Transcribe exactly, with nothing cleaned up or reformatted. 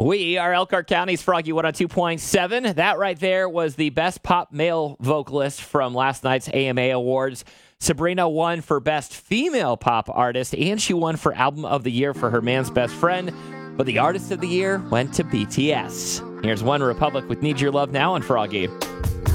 We are Elkhart County's Froggy one oh two point seven. That right there was the best pop male vocalist from last night's A M A Awards. Sabrina won for Best Female Pop Artist, and she won for Album of the Year for Her Man's Best Friend. But the Artist of the Year went to B T S. Here's One Republic with Need Your Love Now on Froggy.